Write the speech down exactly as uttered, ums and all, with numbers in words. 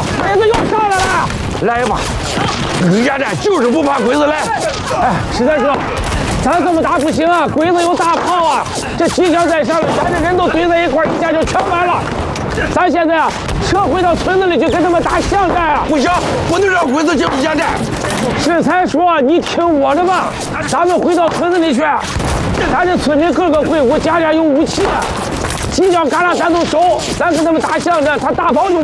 鬼子又上来了，来吧！李家寨就是不怕鬼子来。哎，实在哥，咱这么打不行啊，鬼子有大炮啊，这机枪在上面，咱这人都堆在一块，一下就全完了。咱现在啊，撤回到村子里去跟他们打巷战啊！不行，不能让鬼子进李家寨。这才说，你听我的吧，咱们回到村子里去，咱这村民个个会武，家家有武器，犄角旮旯咱都守，咱跟他们打巷战，他大炮就